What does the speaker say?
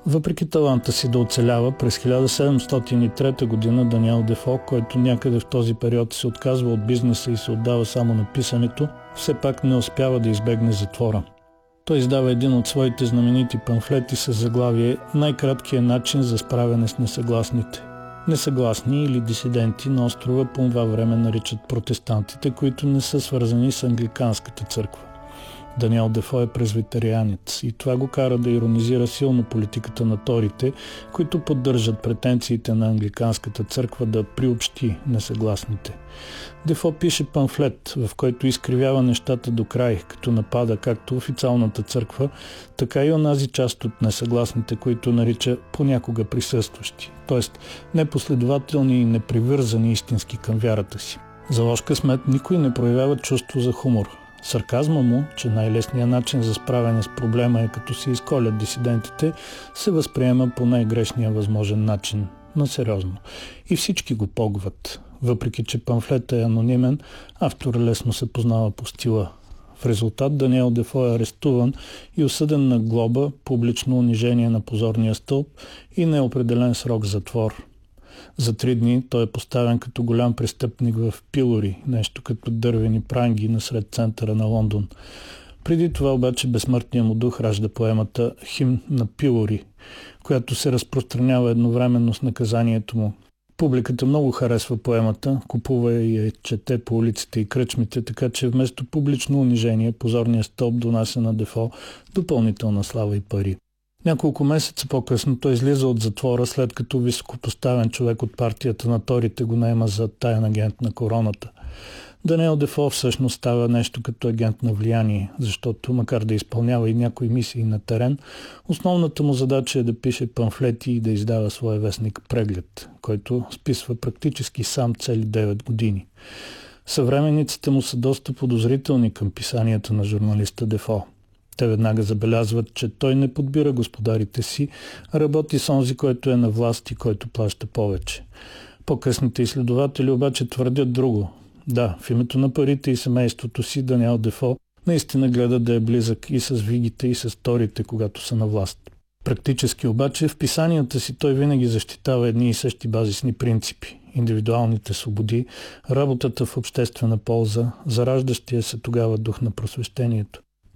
Въпреки таланта си да оцелява, през 1703 година Даниел Дефо, който някъде в този период се отказва от бизнеса и се отдава само на писането, все пак не успява да избегне затвора. Той издава един от своите знаменити памфлети с заглавие «Най-краткият начин за справяне с несъгласните». Несъгласни или дисиденти на острова по това време наричат протестантите, които не са свързани с англиканската църква. Даниел Дефо е презвитерианец и това го кара да иронизира силно политиката на торите, които поддържат претенциите на англиканската църква да приобщи несъгласните. Дефо пише памфлет, в който изкривява нещата до край, като напада както официалната църква, така и онази част от несъгласните, които нарича понякога присъстващи, т.е. непоследователни и непривързани истински към вярата си. За лош късмет никой не проявява чувство за хумор. Сарказма му, че най-лесният начин за справяне с проблема е като се изколят дисидентите, се възприема по най-грешния възможен начин, но сериозно. И всички го погват. Въпреки че памфлетът е анонимен, автор лесно се познава по стила. В резултат Даниел Дефо е арестуван и осъден на глоба, публично унижение на позорния стълб и неопределен срок затвор. За 3 дни той е поставен като голям престъпник в Пилори, нещо като дървени пранги насред центъра на Лондон. Преди това обаче безсмъртният му дух ражда поемата «Химн на Пилори», която се разпространява едновременно с наказанието му. Публиката много харесва поемата, купува и я чете по улиците и кръчмите, така че вместо публично унижение, позорният стълб донася на Дефо допълнителна слава и пари. Няколко месеца по-късно той излиза от затвора, след като високопоставен човек от партията на торите го наема за таен агент на короната. Даниел Дефо всъщност става нещо като агент на влияние, защото макар да изпълнява и някои мисии на терен, основната му задача е да пише памфлети и да издава своя вестник «Преглед», който списва практически сам цели 9 години. Съвременниците му са доста подозрителни към писанията на журналиста Дефо. Те веднага забелязват, че той не подбира господарите си, а работи с онзи, който е на власт и който плаща повече. По-късните изследователи обаче твърдят друго. Да, в името на парите и семейството си Даниел Дефо наистина гледа да е близък и с вигите, и с торите, когато са на власт. Практически обаче в писанията си той винаги защитава едни и същи базисни принципи – индивидуалните свободи, работата в обществена полза, зараждащия се тогава дух на просвещението.